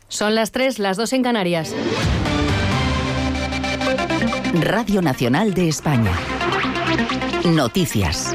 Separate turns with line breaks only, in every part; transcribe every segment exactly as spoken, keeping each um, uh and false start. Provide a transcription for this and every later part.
Son las tres, las dos en Canarias.
Radio Nacional de España. Noticias.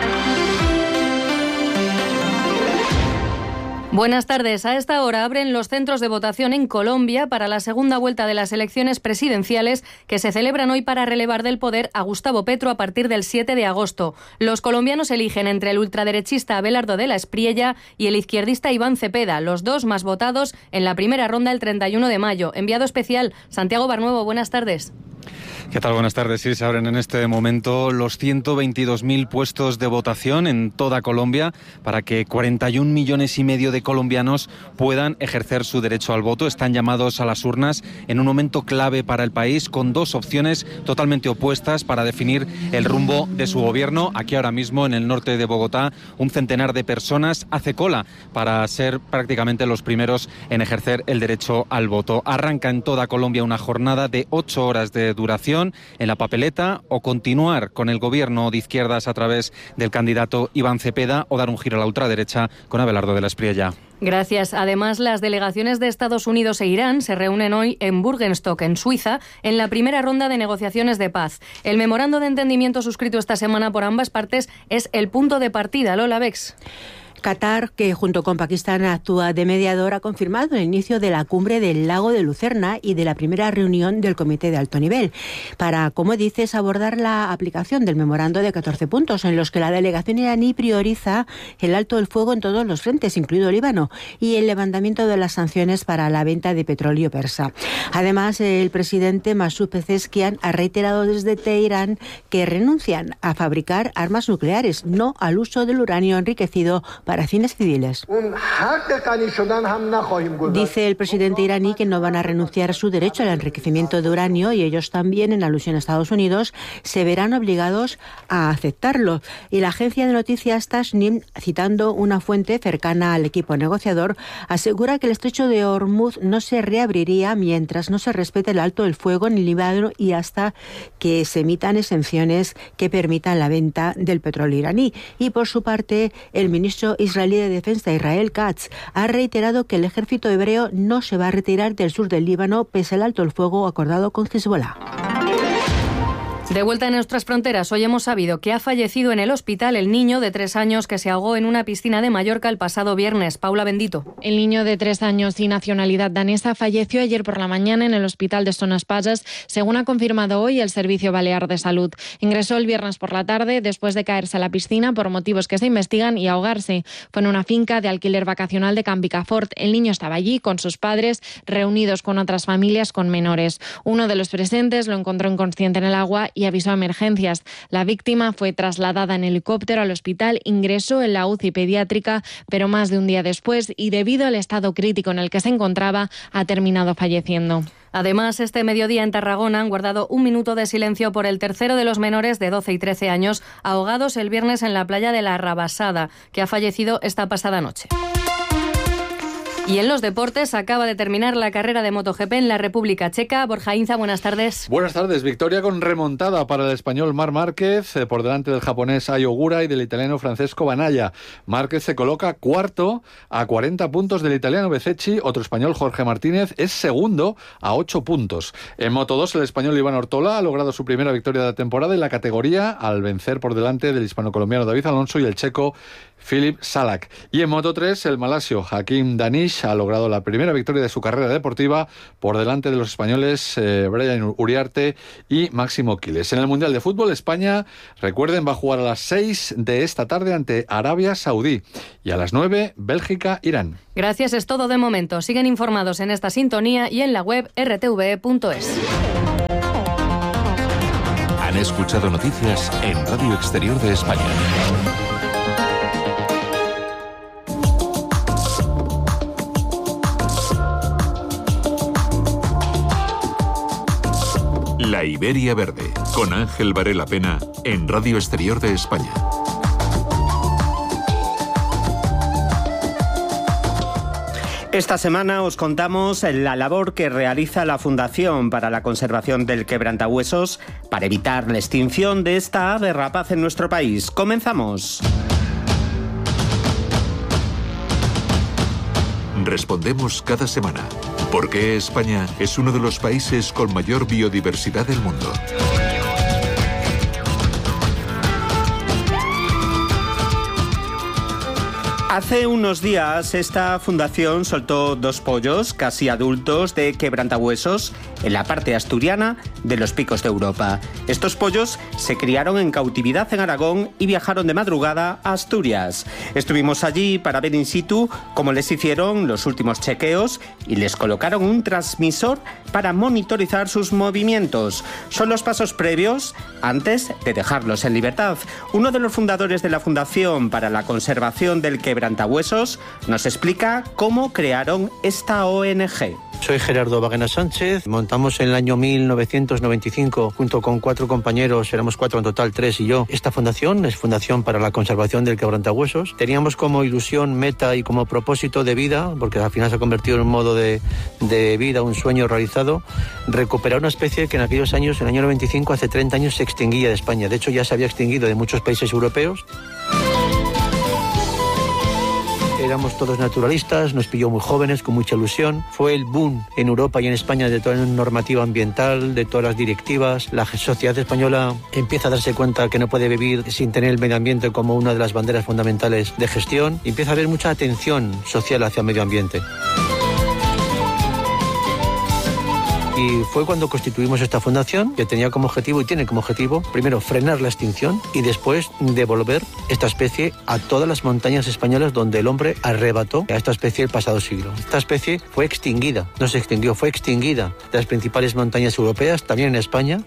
Buenas tardes. A esta hora abren los centros de votación en Colombia para la segunda vuelta de las elecciones presidenciales que se celebran hoy para relevar del poder a Gustavo Petro a partir del siete de agosto. Los colombianos eligen entre el ultraderechista Abelardo de la Espriella y el izquierdista Iván Cepeda, los dos más votados en la primera ronda el treinta y uno de mayo. Enviado especial, Santiago Barnuevo, buenas tardes.
¿Qué tal? Buenas tardes. Sí, se abren en este momento los ciento veintidós mil puestos de votación en toda Colombia para que cuarenta y un millones y medio de colombianos puedan ejercer su derecho al voto. Están llamados a las urnas en un momento clave para el país, con dos opciones totalmente opuestas para definir el rumbo de su gobierno. Aquí ahora mismo, en el norte de Bogotá, un centenar de personas hace cola para ser prácticamente los primeros en ejercer el derecho al voto. Arranca en toda Colombia una jornada de ocho horas de duración en la papeleta, o continuar con el gobierno de izquierdas a través del candidato Iván Cepeda, o dar un giro a la ultraderecha con Abelardo de la Espriella.
Gracias. Además, las delegaciones de Estados Unidos e Irán se reúnen hoy en Bürgenstock, en Suiza, en la primera ronda de negociaciones de paz. El memorando de entendimiento suscrito esta semana por ambas partes es el punto de partida. Lola Bex.
Qatar, que junto con Pakistán actúa de mediador, ha confirmado el inicio de la cumbre del Lago de Lucerna y de la primera reunión del Comité de Alto Nivel para, como dices, abordar la aplicación del memorando de catorce puntos en los que la delegación iraní prioriza el alto el fuego en todos los frentes, incluido Líbano, y el levantamiento de las sanciones para la venta de petróleo persa. Además, el presidente Masoud Pezeshkian ha reiterado desde Teherán que renuncian a fabricar armas nucleares, no al uso del uranio enriquecido para fines civiles. Dice el presidente iraní que no van a renunciar a su derecho al enriquecimiento de uranio, y ellos también, en alusión a Estados Unidos, se verán obligados a aceptarlo. Y la agencia de noticias Tasnim, citando una fuente cercana al equipo negociador, asegura que el estrecho de Hormuz no se reabriría mientras no se respete el alto el fuego en el Líbano y hasta que se emitan exenciones que permitan la venta del petróleo iraní. Y por su parte, el ministro israelí de Defensa, Israel Katz, ha reiterado que el ejército hebreo no se va a retirar del sur del Líbano pese al alto el fuego acordado con Hezbollah.
De vuelta en nuestras fronteras, hoy hemos sabido que ha fallecido en el hospital el niño de tres años que se ahogó en una piscina de Mallorca el pasado viernes. Paula Bendito.
El niño de tres años y nacionalidad danesa falleció ayer por la mañana en el hospital de Son Espases, según ha confirmado hoy el Servicio Balear de Salud. Ingresó el viernes por la tarde después de caerse a la piscina por motivos que se investigan y ahogarse. Fue en una finca de alquiler vacacional de Can Picafort. El niño estaba allí con sus padres, reunidos con otras familias con menores. Uno de los presentes lo encontró inconsciente en el agua y avisó a emergencias. La víctima fue trasladada en helicóptero al hospital, ingresó en la U C I pediátrica, pero más de un día después, y debido al estado crítico en el que se encontraba, ha terminado falleciendo.
Además, este mediodía en Tarragona han guardado un minuto de silencio por el tercero de los menores de doce y trece años ahogados el viernes en la playa de la Rabasada, que ha fallecido esta pasada noche. Y en los deportes, acaba de terminar la carrera de MotoGP en la República Checa. Borja Inza, buenas tardes.
Buenas tardes. Victoria con remontada para el español Marc Márquez, eh, por delante del japonés Ai Ogura y del italiano Francesco Bagnaia. Márquez se coloca cuarto a cuarenta puntos del italiano Bezzecchi. Otro español, Jorge Martínez, es segundo a ocho puntos. En Moto dos, el español Iván Ortola ha logrado su primera victoria de la temporada en la categoría al vencer por delante del hispano-colombiano David Alonso y el checo Filip Salak. Y en Moto tres, el malasio Hakim Danish ha logrado la primera victoria de su carrera deportiva por delante de los españoles eh, Brian Uriarte y Máximo Quiles. En el Mundial de Fútbol, España, recuerden, va a jugar a las seis de esta tarde ante Arabia Saudí y a las nueve, Bélgica, Irán.
Gracias, es todo de momento. Siguen informados en esta sintonía y en la web erre te ve punto es.
Han escuchado noticias en Radio Exterior de España. La Iberia Verde, con Ángel Varela Pena, en Radio Exterior de España.
Esta semana os contamos la labor que realiza la Fundación para la Conservación del Quebrantahuesos para evitar la extinción de esta ave rapaz en nuestro país. ¡Comenzamos!
Respondemos cada semana ¿Por qué España es uno de los países con mayor biodiversidad del mundo?
Hace unos días esta fundación soltó dos pollos casi adultos de quebrantahuesos en la parte asturiana de los Picos de Europa. Estos pollos se criaron en cautividad en Aragón y viajaron de madrugada a Asturias. Estuvimos allí para ver in situ cómo les hicieron los últimos chequeos y les colocaron un transmisor para monitorizar sus movimientos. Son los pasos previos antes de dejarlos en libertad. Uno de los fundadores de la Fundación para la Conservación del Quebrantahuesos nos explica cómo crearon esta O N G.
Soy Gerardo Bagena Sánchez, montamos en el año mil novecientos noventa y cinco junto con cuatro compañeros, éramos cuatro en total, tres y yo. Esta fundación es Fundación para la Conservación del Quebrantahuesos. Teníamos como ilusión, meta y como propósito de vida, porque al final se ha convertido en un modo de, de vida, un sueño realizado, recuperar una especie que en aquellos años, en el año noventa y cinco, hace treinta años, se extinguía de España. De hecho, ya se había extinguido de muchos países europeos. Éramos todos naturalistas, nos pilló muy jóvenes, con mucha ilusión. Fue el boom en Europa y en España de toda la normativa ambiental, de todas las directivas. La sociedad española empieza a darse cuenta que no puede vivir sin tener el medio ambiente como una de las banderas fundamentales de gestión. Y empieza a haber mucha atención social hacia el medio ambiente. Y fue cuando constituimos esta fundación, que tenía como objetivo y tiene como objetivo, primero, frenar la extinción y después devolver esta especie a todas las montañas españolas donde el hombre arrebató a esta especie el pasado siglo. Esta especie fue extinguida, no se extinguió, fue extinguida de las principales montañas europeas, también en España.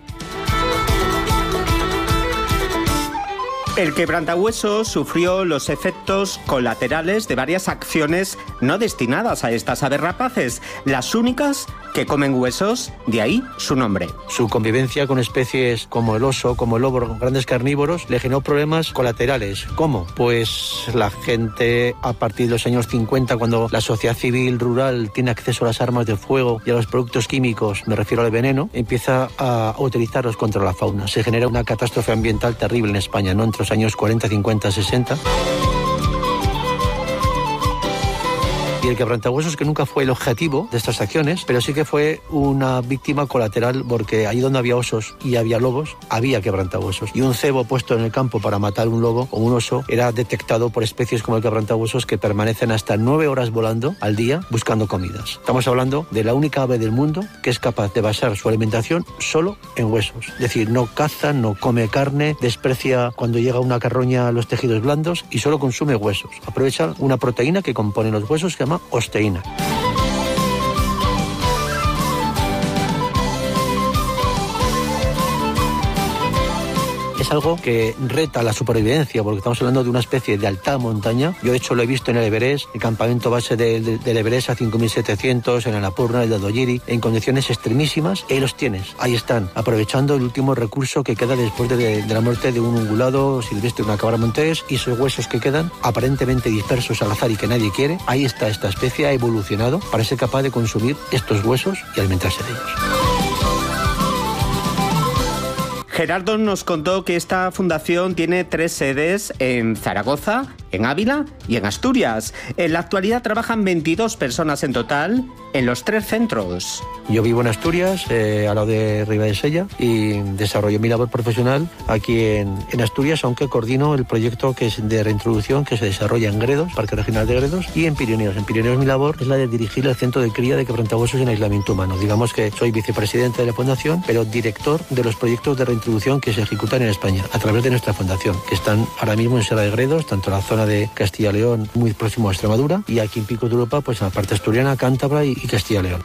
El quebrantahuesos sufrió los efectos colaterales de varias acciones no destinadas a estas aves rapaces, las únicas que comen huesos, de ahí su nombre.
Su convivencia con especies como el oso, como el lobo, grandes carnívoros, le generó problemas colaterales. ¿Cómo? Pues la gente, a partir de los años cincuenta, cuando la sociedad civil rural tiene acceso a las armas de fuego y a los productos químicos, me refiero al veneno, empieza a utilizarlos contra la fauna. Se genera una catástrofe ambiental terrible en España, ¿no? Entre los años cuarenta, cincuenta, sesenta. Y el quebrantahuesos, que nunca fue el objetivo de estas acciones, pero sí que fue una víctima colateral, porque allí donde había osos y había lobos, había quebrantahuesos. Y un cebo puesto en el campo para matar un lobo o un oso era detectado por especies como el quebrantahuesos, que permanecen hasta nueve horas volando al día buscando comidas. Estamos hablando de la única ave del mundo que es capaz de basar su alimentación solo en huesos. Es decir, no caza, no come carne, desprecia cuando llega una carroña los tejidos blandos y solo consume huesos. Aprovecha una proteína que compone los huesos que se llama osteína. Es algo que reta la supervivencia, porque estamos hablando de una especie de alta montaña. Yo de hecho lo he visto en el Everest, el campamento base de, de, del Everest a cinco mil setecientos, en Annapurna, el de Dodgiri, en condiciones extremísimas, y ahí los tienes, ahí están, aprovechando el último recurso que queda después de, de la muerte de un ungulado silvestre, una cabra montés, y esos huesos que quedan, aparentemente dispersos al azar y que nadie quiere. Ahí está esta especie, ha evolucionado para ser capaz de consumir estos huesos y alimentarse de ellos.
Gerardo nos contó que esta fundación tiene tres sedes en Zaragoza, en Ávila y en Asturias. En la actualidad trabajan veintidós personas en total en los tres centros.
Yo vivo en Asturias, eh, al lado de Ribadesella, y desarrollo mi labor profesional aquí en, en Asturias, aunque coordino el proyecto que es de reintroducción que se desarrolla en Gredos, Parque Regional de Gredos, y en Pirineos. En Pirineos mi labor es la de dirigir el centro de cría de quebrantahuesos en aislamiento humano. Digamos que soy vicepresidente de la fundación, pero director de los proyectos de reintroducción que se ejecutan en España a través de nuestra fundación, que están ahora mismo en Sierra de Gredos, tanto en la zona de Castilla y León, muy próximo a Extremadura, y aquí en Picos de Europa, pues en la parte asturiana, cántabra y, y Castilla y León.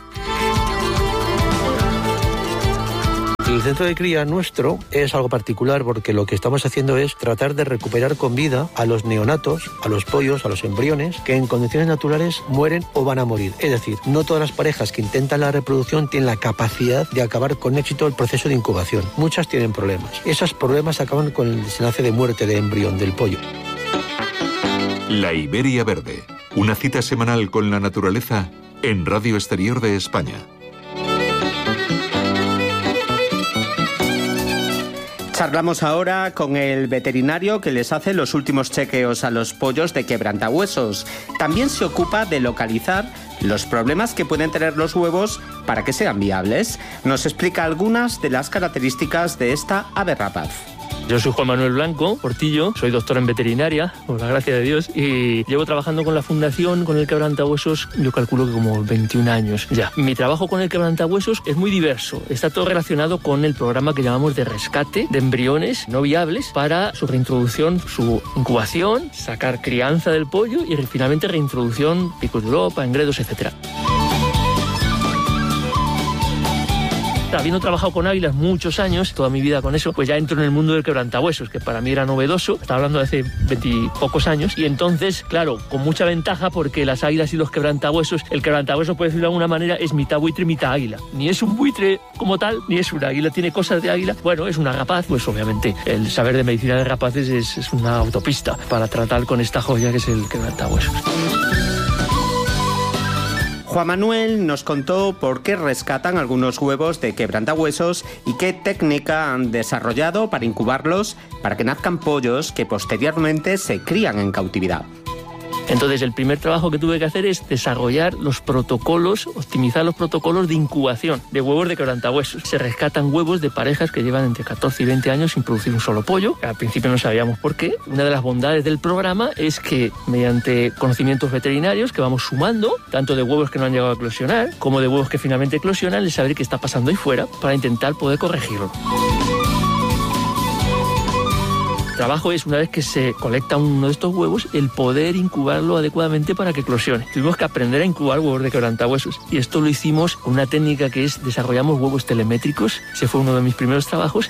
El centro de cría nuestro es algo particular porque lo que estamos haciendo es tratar de recuperar con vida a los neonatos, a los pollos, a los embriones que en condiciones naturales mueren o van a morir. Es decir, no todas las parejas que intentan la reproducción tienen la capacidad de acabar con éxito el proceso de incubación. Muchas tienen problemas. Esos problemas acaban con el desenlace de muerte de embrión del pollo.
La Iberia Verde, una cita semanal con la naturaleza en Radio Exterior de España.
Charlamos ahora con el veterinario que les hace los últimos chequeos a los pollos de quebrantahuesos. También se ocupa de localizar los problemas que pueden tener los huevos para que sean viables. Nos explica algunas de las características de esta ave rapaz.
Yo soy Juan Manuel Blanco Portillo, soy doctor en veterinaria, por la gracia de Dios, y llevo trabajando con la fundación, con el quebrantahuesos, yo calculo que como veintiún años ya. Mi trabajo con el quebrantahuesos es muy diverso, está todo relacionado con el programa que llamamos de rescate de embriones no viables para su reintroducción, su incubación, sacar crianza del pollo y finalmente reintroducción, picos de Europa, engredos, etcétera. Habiendo trabajado con águilas muchos años, toda mi vida con eso, pues ya entro en el mundo del quebrantahuesos, que para mí era novedoso, estaba hablando de hace veintipocos años, y entonces, claro, con mucha ventaja porque las águilas y los quebrantahuesos, el quebrantahuesos, por decirlo de alguna manera, es mitad buitre, mitad águila. Ni es un buitre como tal, ni es una águila, tiene cosas de águila. Bueno, es una rapaz, pues obviamente el saber de medicina de rapaces es, es una autopista para tratar con esta joya que es el quebrantahuesos.
Juan Manuel nos contó por qué rescatan algunos huevos de quebrantahuesos y qué técnica han desarrollado para incubarlos para que nazcan pollos que posteriormente se crían en cautividad.
Entonces, el primer trabajo que tuve que hacer es desarrollar los protocolos, optimizar los protocolos de incubación de huevos de quebrantahuesos. Se rescatan huevos de parejas que llevan entre catorce y veinte años sin producir un solo pollo. Al principio no sabíamos por qué. Una de las bondades del programa es que, mediante conocimientos veterinarios que vamos sumando, tanto de huevos que no han llegado a eclosionar, como de huevos que finalmente eclosionan, el saber qué está pasando ahí fuera para intentar poder corregirlo. El trabajo es, una vez que se colecta uno de estos huevos, el poder incubarlo adecuadamente para que eclosione. Tuvimos que aprender a incubar huevos de quebrantahuesos y esto lo hicimos con una técnica que es desarrollamos huevos telemétricos. Ese fue uno de mis primeros trabajos.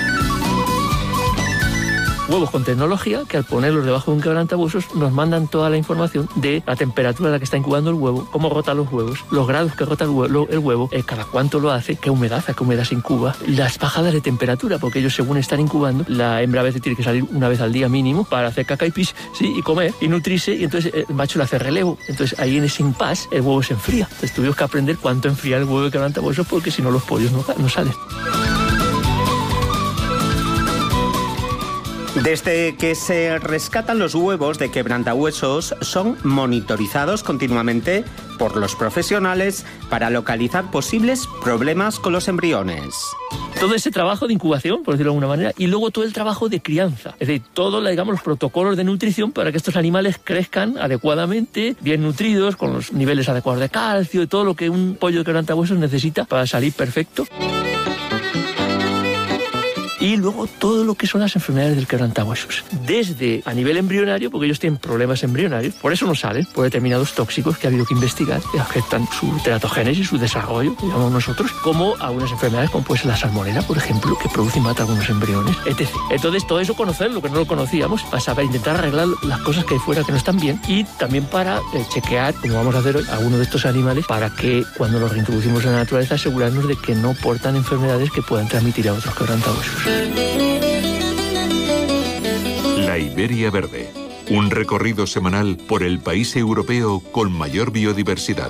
Huevos con tecnología que al ponerlos debajo de un quebrantahuesos nos mandan toda la información de la temperatura a la que está incubando el huevo, cómo rota los huevos, los grados que rota el huevo, el huevo eh, cada cuánto lo hace, qué humedad, a qué humedad se incuba, las bajadas de temperatura, porque ellos según están incubando, la hembra a veces tiene que salir una vez al día mínimo para hacer caca y pis, sí, y comer y nutrirse, y entonces el macho le hace relevo. Entonces ahí en ese impasse el huevo se enfría. Entonces tuvimos que aprender cuánto enfriar el huevo de quebrantahuesos porque si no los pollos no, no salen.
Desde que se rescatan los huevos de quebrantahuesos, son monitorizados continuamente por los profesionales para localizar posibles problemas con los embriones.
Todo ese trabajo de incubación, por decirlo de alguna manera, y luego todo el trabajo de crianza. Es decir, todos, digamos, los protocolos de nutrición para que estos animales crezcan adecuadamente, bien nutridos, con los niveles adecuados de calcio y todo lo que un pollo de quebrantahuesos necesita para salir perfecto. Y luego todo lo que son las enfermedades del quebrantahuesos. Desde a nivel embrionario, porque ellos tienen problemas embrionarios, por eso no salen, por determinados tóxicos que ha habido que investigar, que afectan su teratogénesis, su desarrollo, digamos nosotros, como algunas enfermedades como puede ser la salmonela, por ejemplo, que produce y mata algunos embriones, etcétera. Entonces todo eso conocerlo, que no lo conocíamos, para saber, intentar arreglar las cosas que hay fuera que no están bien y también para eh, chequear, como vamos a hacer hoy, a alguno de estos animales para que cuando los reintroducimos en la naturaleza asegurarnos de que no portan enfermedades que puedan transmitir a otros quebrantahuesos.
La Iberia Verde, un recorrido semanal por el país europeo con mayor biodiversidad.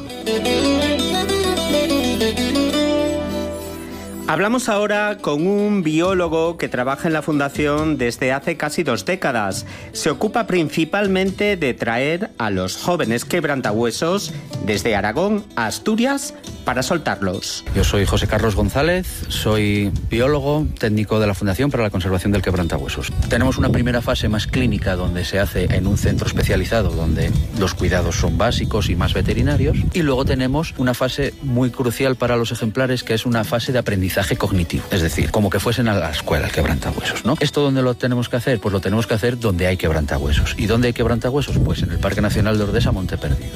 Hablamos ahora con un biólogo que trabaja en la Fundación desde hace casi dos décadas. Se ocupa principalmente de traer a los jóvenes quebrantahuesos desde Aragón a Asturias para soltarlos.
Yo soy José Carlos González, soy biólogo técnico de la Fundación para la Conservación del Quebrantahuesos. Tenemos una primera fase más clínica donde se hace en un centro especializado donde los cuidados son básicos y más veterinarios, y luego tenemos una fase muy crucial para los ejemplares que es una fase de aprendizaje cognitivo, es decir, como que fuesen a la escuela el quebrantahuesos, ¿no? ¿Esto dónde lo tenemos que hacer? Pues lo tenemos que hacer donde hay quebrantahuesos. ¿Y dónde hay quebrantahuesos? Pues en el Parque Nacional de Ordesa Monte Perdido.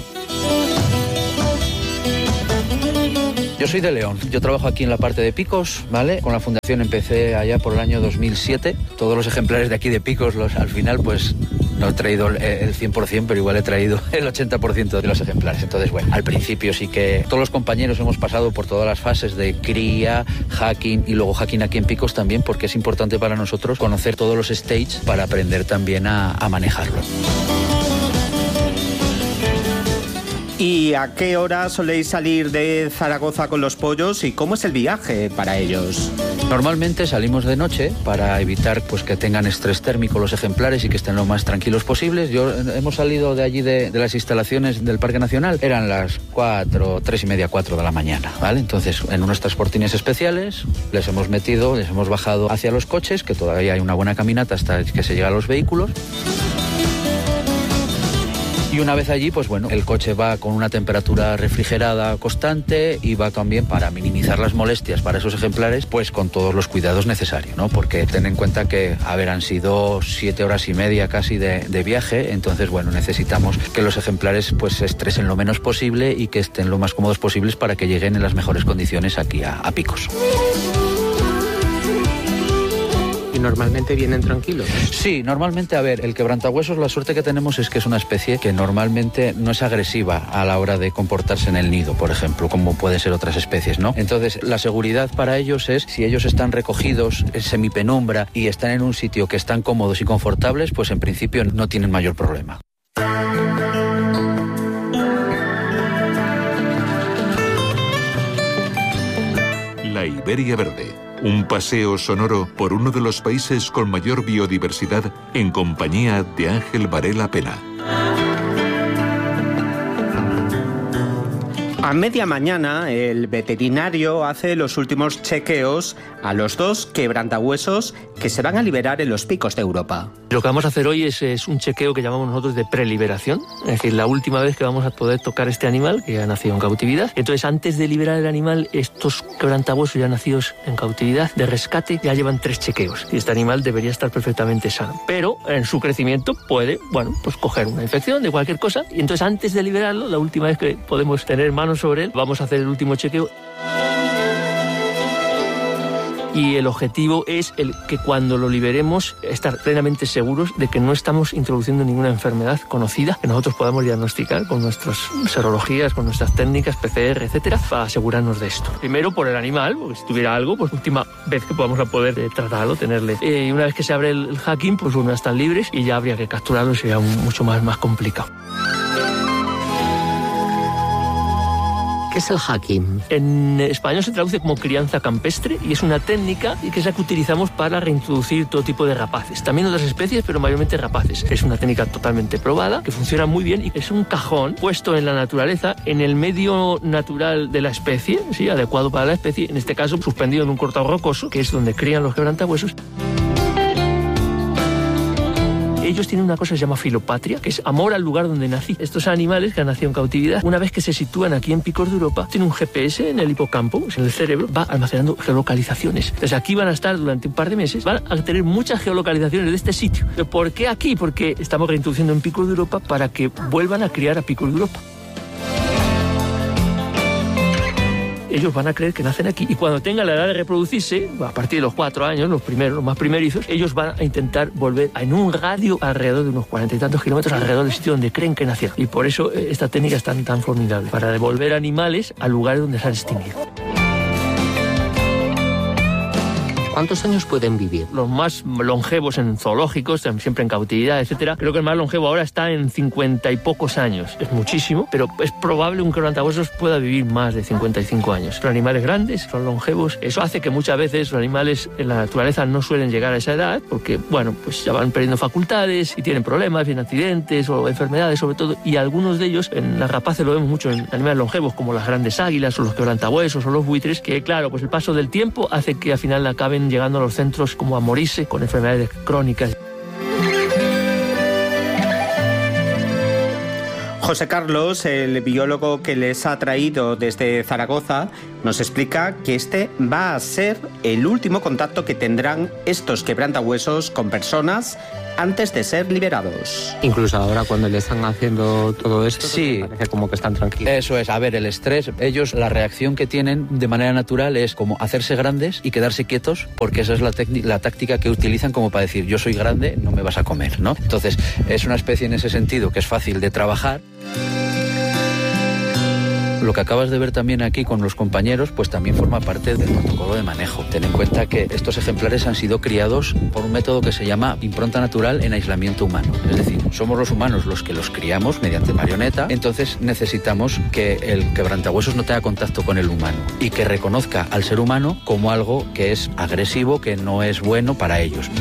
Yo soy de León, yo trabajo aquí en la parte de picos, ¿vale? Con la fundación empecé allá por el año dos mil siete. Todos los ejemplares de aquí de picos, los, al final, pues no he traído el cien por ciento, pero igual he traído el ochenta por ciento de los ejemplares. Entonces, bueno, al principio sí que todos los compañeros hemos pasado por todas las fases de cría, hacking y luego hacking aquí en picos también, porque es importante para nosotros conocer todos los stages para aprender también a, a manejarlo.
¿Y a qué hora soléis salir de Zaragoza con los pollos y cómo es el viaje para ellos?
Normalmente salimos de noche para evitar pues que tengan estrés térmico los ejemplares y que estén lo más tranquilos posibles. Yo hemos salido de allí de, de las instalaciones del Parque Nacional, eran las cuatro, tres y media, cuatro de la mañana, ¿vale? Entonces, en unos transportines especiales les hemos metido, les hemos bajado hacia los coches, que todavía hay una buena caminata hasta que se llega a los vehículos. Y una vez allí, pues bueno, el coche va con una temperatura refrigerada constante y va también para minimizar las molestias para esos ejemplares, pues con todos los cuidados necesarios, ¿no? Porque ten en cuenta que, a ver, han sido siete horas y media casi de, de viaje, entonces, bueno, necesitamos que los ejemplares pues se estresen lo menos posible y que estén lo más cómodos posibles para que lleguen en las mejores condiciones aquí a, a Picos.
Normalmente vienen tranquilos.
Sí, normalmente, a ver, el quebrantahuesos, la suerte que tenemos es que es una especie que normalmente no es agresiva a la hora de comportarse en el nido, por ejemplo, como pueden ser otras especies, ¿no? Entonces, la seguridad para ellos es, si ellos están recogidos en semipenumbra y están en un sitio que están cómodos y confortables, pues en principio no tienen mayor problema.
La Iberia Verde. Un paseo sonoro por uno de los países con mayor biodiversidad en compañía de Ángel Varela Pena.
A media mañana, el veterinario hace los últimos chequeos a los dos quebrantahuesos que se van a liberar en los Picos de Europa.
Lo que vamos a hacer hoy es, es un chequeo que llamamos nosotros de preliberación, es decir, la última vez que vamos a poder tocar este animal que ya ha nacido en cautividad. Entonces, antes de liberar el animal, estos quebrantahuesos ya nacidos en cautividad de rescate ya llevan tres chequeos y este animal debería estar perfectamente sano. Pero en su crecimiento puede, bueno, pues coger una infección de cualquier cosa y entonces antes de liberarlo, la última vez que podemos tener manos sobre él, vamos a hacer el último chequeo. Y el objetivo es el que cuando lo liberemos estar plenamente seguros de que no estamos introduciendo ninguna enfermedad conocida que nosotros podamos diagnosticar con nuestras serologías, con nuestras técnicas, P C R, etcétera, para asegurarnos de esto. Primero por el animal, porque si tuviera algo, pues última vez que podamos a poder eh, tratarlo, tenerle. Eh, y una vez que se abre el, el hacking, pues bueno, están libres y ya habría que capturarlo y sería un, mucho más, más complicado.
¿Qué es el hacking?
En español se traduce como crianza campestre y es una técnica que es la que utilizamos para reintroducir todo tipo de rapaces. También otras especies, pero mayormente rapaces. Es una técnica totalmente probada, que funciona muy bien y es un cajón puesto en la naturaleza, en el medio natural de la especie, ¿sí? Adecuado para la especie, en este caso suspendido en un cortado rocoso, que es donde crían los quebrantahuesos. Ellos tienen una cosa que se llama filopatria, que es amor al lugar donde nací. Estos animales que han nacido en cautividad, una vez que se sitúan aquí en Picos de Europa, tienen un G P S en el hipocampo, en el cerebro, va almacenando geolocalizaciones. Entonces aquí van a estar durante un par de meses, van a tener muchas geolocalizaciones de este sitio. ¿Por qué aquí? Porque estamos reintroduciendo en Picos de Europa para que vuelvan a criar a Picos de Europa. Ellos van a creer que nacen aquí y cuando tengan la edad de reproducirse, a partir de los cuatro años, los primeros, los más primerizos, ellos van a intentar volver en un radio alrededor de unos cuarenta y tantos kilómetros alrededor del sitio donde creen que nacieron. Y por eso esta técnica es tan, tan formidable, para devolver animales a lugares donde se han extinguido.
¿Cuántos años pueden vivir?
Los más longevos en zoológicos, siempre en cautividad, etcétera. Creo que el más longevo ahora está en cincuenta y pocos años. Es muchísimo, pero es probable que un quebrantahuesos pueda vivir más de cincuenta y cinco años. Son animales grandes, son longevos. Eso hace que muchas veces los animales en la naturaleza no suelen llegar a esa edad porque, bueno, pues ya van perdiendo facultades y tienen problemas, bien accidentes o enfermedades sobre todo. Y algunos de ellos, en las rapaces lo vemos mucho en animales longevos como las grandes águilas o los quebrantahuesos o los buitres, que claro, pues el paso del tiempo hace que al final acaben llegando a los centros como a morirse con enfermedades crónicas.
José Carlos, el biólogo que les ha traído desde Zaragoza, nos explica que este va a ser el último contacto que tendrán estos quebrantahuesos con personas antes de ser liberados.
Incluso ahora cuando le están haciendo todo esto,
sí,
parece como que están tranquilos.
Eso es, a ver, el estrés, ellos la reacción que tienen de manera natural es como hacerse grandes y quedarse quietos, porque esa es la, la táctica que utilizan como para decir, yo soy grande, no me vas a comer, ¿no? Entonces, es una especie en ese sentido que es fácil de trabajar. Lo que acabas de ver también aquí con los compañeros, pues también forma parte del protocolo de manejo. Ten en cuenta que estos ejemplares han sido criados por un método que se llama impronta natural en aislamiento humano. Es decir, somos los humanos los que los criamos mediante marioneta, entonces necesitamos que el quebrantahuesos no tenga contacto con el humano y que reconozca al ser humano como algo que es agresivo, que no es bueno para ellos.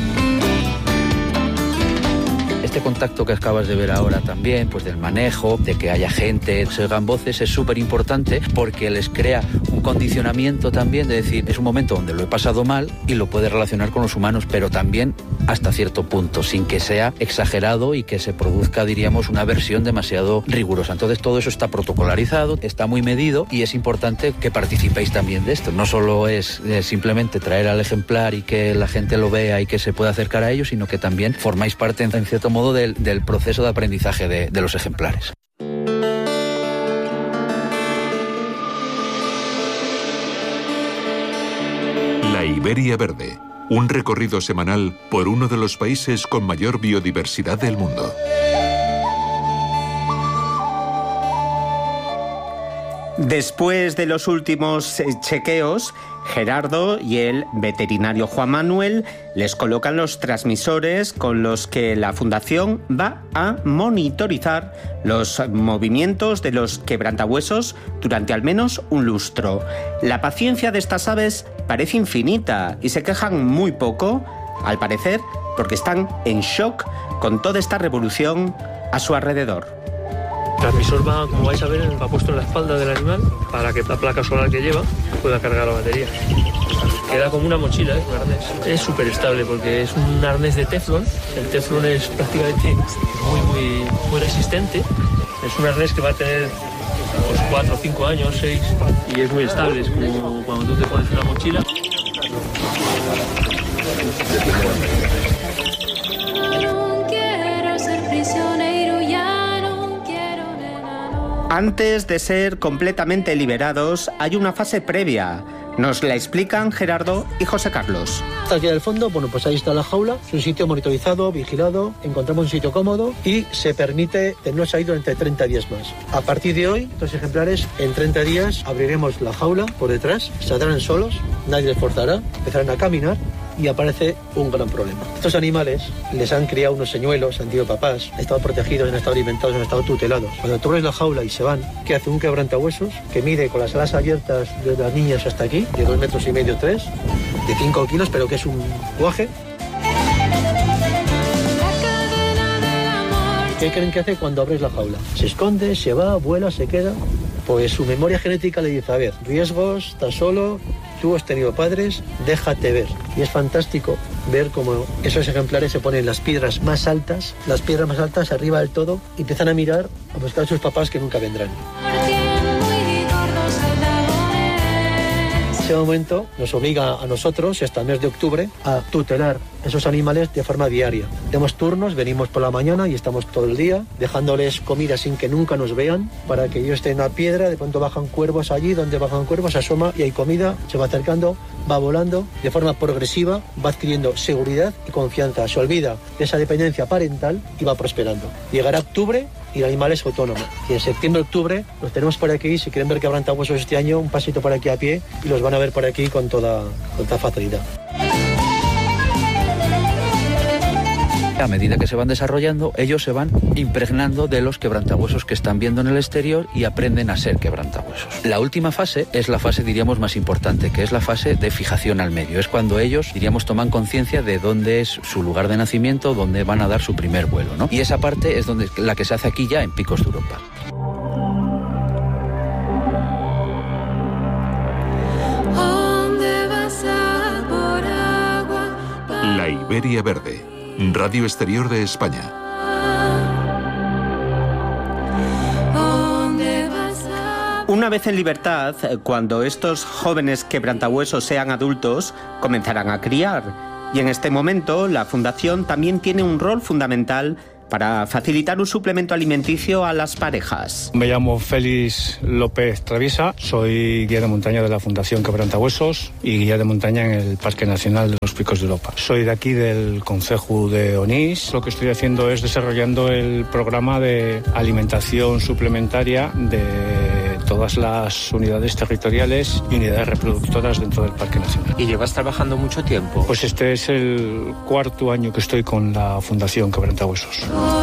Este contacto que acabas de ver ahora también, pues del manejo, de que haya gente, se oigan voces, es súper importante porque les crea un condicionamiento también, de decir, es un momento donde lo he pasado mal y lo puedes relacionar con los humanos, pero también hasta cierto punto, sin que sea exagerado y que se produzca, diríamos, una versión demasiado rigurosa. Entonces todo eso está protocolarizado, está muy medido y es importante que participéis también de esto. No solo es eh, simplemente traer al ejemplar y que la gente lo vea y que se pueda acercar a ellos, sino que también formáis parte, en cierto modo, Del, del proceso de aprendizaje de, de los ejemplares.
La Iberia Verde, un recorrido semanal por uno de los países con mayor biodiversidad del mundo.
Después de los últimos chequeos, Gerardo y el veterinario Juan Manuel les colocan los transmisores con los que la Fundación va a monitorizar los movimientos de los quebrantahuesos durante al menos un lustro. La paciencia de estas aves parece infinita y se quejan muy poco, al parecer, porque están en shock con toda esta revolución a su alrededor.
El transmisor va, como vais a ver, va puesto en la espalda del animal para que la placa solar que lleva pueda cargar la batería. Queda como una mochila, ¿eh? Un arnés. Es súper estable porque es un arnés de teflón. El teflón es prácticamente muy, muy, muy resistente. Es un arnés que va a tener pues, cuatro o cinco años, seis, y es muy estable. Es como cuando tú te pones una mochila.
Antes de ser completamente liberados, hay una fase previa. Nos la explican Gerardo y José Carlos.
Aquí al fondo, bueno, pues ahí está la jaula. Es un sitio monitorizado, vigilado. Encontramos un sitio cómodo y se permite tenerlos ahí durante treinta días más. A partir de hoy, estos ejemplares, en treinta días, abriremos la jaula por detrás. Saldrán solos, nadie les forzará, empezarán a caminar. Y aparece un gran problema. Estos animales les han criado unos señuelos, han tenido papás, han estado protegidos, han estado alimentados, han estado tutelados. Cuando tú abres la jaula y se van, ¿qué hace? Un quebrantahuesos que mide con las alas abiertas de las niñas hasta aquí, de dos metros y medio, tres, de cinco kilos, pero que es un guaje. ¿Qué creen que hace cuando abres la jaula? Se esconde, se va, vuela, se queda. Pues su memoria genética le dice, a ver, riesgos, estás solo, tú has tenido padres, déjate ver. Y es fantástico ver cómo esos ejemplares se ponen las piedras más altas, las piedras más altas arriba del todo, y empiezan a mirar, a buscar a sus papás que nunca vendrán. Ese momento nos obliga a nosotros, hasta el mes de octubre, a tutelar esos animales de forma diaria. Tenemos turnos, venimos por la mañana y estamos todo el día dejándoles comida sin que nunca nos vean, para que ellos estén a piedra. De pronto bajan cuervos allí, donde bajan cuervos, se asoma y hay comida, se va acercando, va volando, de forma progresiva, va adquiriendo seguridad y confianza, se olvida de esa dependencia parental y va prosperando. Llegará octubre y el animal es autónomo. Y en septiembre-octubre los tenemos por aquí. Si quieren ver quebrantahuesos este año, un pasito por aquí a pie y los van a ver por aquí con toda, con toda facilidad.
A medida que se van desarrollando, ellos se van impregnando de los quebrantahuesos que están viendo en el exterior y aprenden a ser quebrantahuesos. La última fase es la fase, diríamos, más importante, que es la fase de fijación al medio. Es cuando ellos, diríamos, toman conciencia de dónde es su lugar de nacimiento, dónde van a dar su primer vuelo, ¿no? Y esa parte es donde, la que se hace aquí ya en Picos de Europa.
La Iberia Verde, Radio Exterior de España.
Una vez en libertad, cuando estos jóvenes quebrantahuesos sean adultos, comenzarán a criar. Y en este momento, la Fundación también tiene un rol fundamental para facilitar un suplemento alimenticio a las parejas.
Me llamo Félix López Traviesa, soy guía de montaña de la Fundación Quebrantahuesos y guía de montaña en el Parque Nacional de los Picos de Europa. Soy de aquí del concejo de Onís. Lo que estoy haciendo es desarrollando el programa de alimentación suplementaria de todas las unidades territoriales y unidades reproductoras dentro del Parque Nacional.
¿Y llevas trabajando mucho tiempo?
Pues este es el cuarto año que estoy con la Fundación Quebrantahuesos.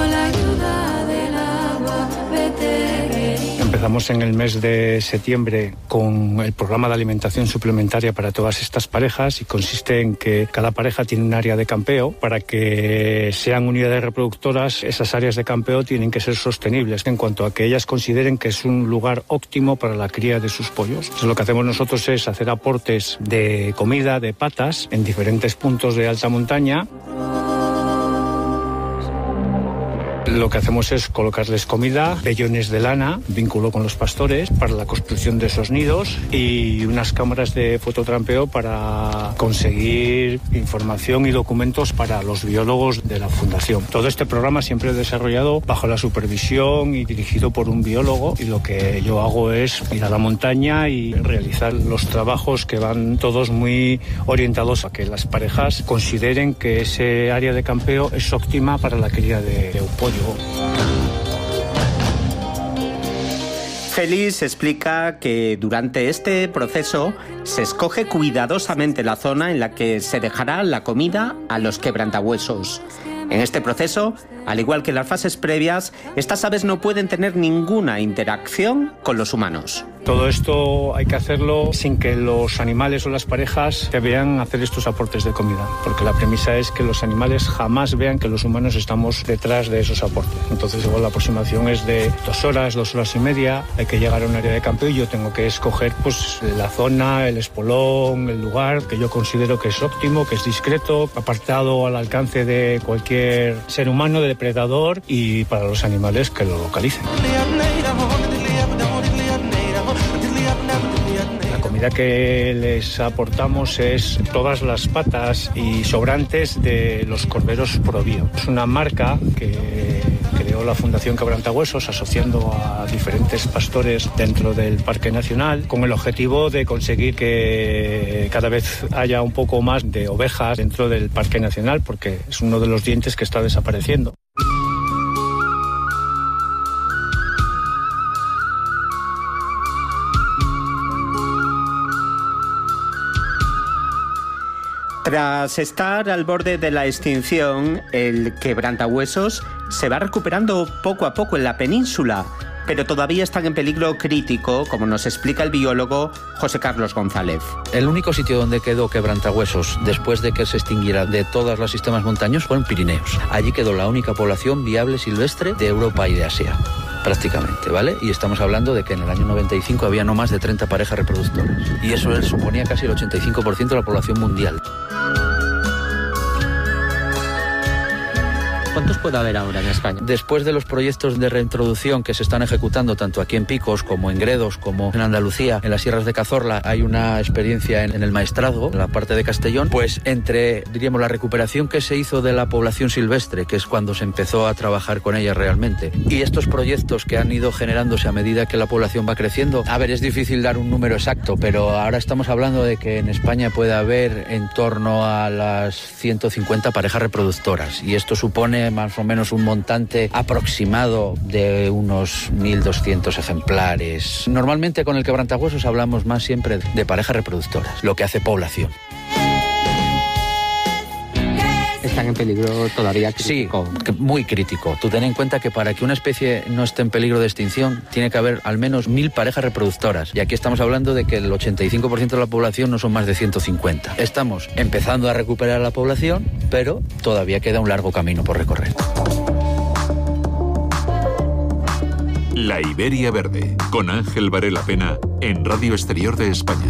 Empezamos en el mes de septiembre con el programa de alimentación suplementaria para todas estas parejas, y consiste en que cada pareja tiene un área de campeo. Para que sean unidades reproductoras, esas áreas de campeo tienen que ser sostenibles en cuanto a que ellas consideren que es un lugar óptimo para la cría de sus pollos. Entonces, lo que hacemos nosotros es hacer aportes de comida, de patas, en diferentes puntos de alta montaña. Lo que hacemos es colocarles comida, vellones de lana, vínculo con los pastores para la construcción de esos nidos, y unas cámaras de fototrampeo para conseguir información y documentos para los biólogos de la Fundación. Todo este programa siempre es desarrollado bajo la supervisión y dirigido por un biólogo, y lo que yo hago es ir a la montaña y realizar los trabajos que van todos muy orientados a que las parejas consideren que ese área de campeo es óptima para la cría de, de un pollo.
Félix explica que durante este proceso se escoge cuidadosamente la zona en la que se dejará la comida a los quebrantahuesos. En este proceso, al igual que en las fases previas, estas aves no pueden tener ninguna interacción con los humanos.
Todo esto hay que hacerlo sin que los animales o las parejas se vean hacer estos aportes de comida, porque la premisa es que los animales jamás vean que los humanos estamos detrás de esos aportes. Entonces, igual la aproximación es de dos horas, dos horas y media, hay que llegar a un área de campeo y yo tengo que escoger pues la zona, el espolón, el lugar que yo considero que es óptimo, que es discreto, apartado al alcance de cualquier ser humano, de depredador, y para los animales que lo localicen. La comida que les aportamos es todas las patas y sobrantes de los corderos Probio. Es una marca que creó la Fundación Quebrantahuesos asociando a diferentes pastores dentro del Parque Nacional, con el objetivo de conseguir que cada vez haya un poco más de ovejas dentro del Parque Nacional, porque es uno de los dientes que está desapareciendo.
Tras estar al borde de la extinción, el quebrantahuesos se va recuperando poco a poco en la península, pero todavía están en peligro crítico, como nos explica el biólogo José Carlos González.
El único sitio donde quedó quebrantahuesos después de que se extinguiera de todos los sistemas montañosos fue en Pirineos. Allí quedó la única población viable silvestre de Europa y de Asia, prácticamente, ¿vale? Y estamos hablando de que en el año noventa y cinco había no más de treinta parejas reproductoras. Y eso suponía casi el ochenta y cinco por ciento de la población mundial.
¿Cuántos puede haber ahora en España?
Después de los proyectos de reintroducción que se están ejecutando tanto aquí en Picos como en Gredos, como en Andalucía, en las sierras de Cazorla, hay una experiencia en, en el Maestrazgo, en la parte de Castellón, pues entre, diríamos, la recuperación que se hizo de la población silvestre, que es cuando se empezó a trabajar con ella realmente, y estos proyectos que han ido generándose a medida que la población va creciendo, a ver, es difícil dar un número exacto, pero ahora estamos hablando de que en España puede haber en torno a las ciento cincuenta parejas reproductoras, y esto supone más o menos un montante aproximado de unos mil doscientos ejemplares. Normalmente con el quebrantahuesos hablamos más siempre de parejas reproductoras, lo que hace población.
¿Están en peligro todavía crítico?
Sí, muy crítico. Tú ten en cuenta que para que una especie no esté en peligro de extinción tiene que haber al menos mil parejas reproductoras. Y aquí estamos hablando de que el ochenta y cinco por ciento de la población no son más de ciento cincuenta. Estamos empezando a recuperar la población, pero todavía queda un largo camino por recorrer.
La Iberia Verde, con Ángel Varela Pena, en Radio Exterior de España.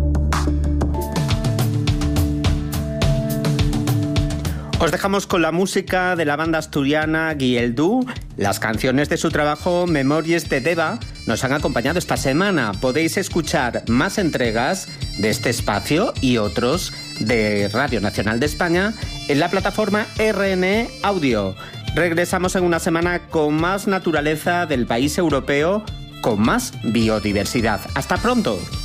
Os dejamos con la música de la banda asturiana Guieldú. Las canciones de su trabajo Memorias de Deva nos han acompañado esta semana. Podéis escuchar más entregas de este espacio y otros de Radio Nacional de España en la plataforma R N E Audio. Regresamos en una semana con más naturaleza del país europeo, con más biodiversidad. ¡Hasta pronto!